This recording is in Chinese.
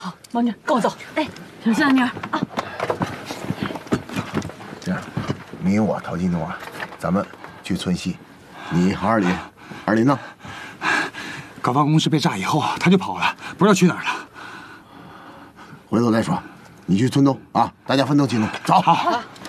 好，毛女跟我走。 哎，小心啊，妮儿啊！ 这样，你我淘金的话，咱们去村西，你和二林，二林呢？ 搞办公室被炸以后，他就跑了，不知道去哪儿了。 回头再说，你去村东啊，大家分头行动。走。 好。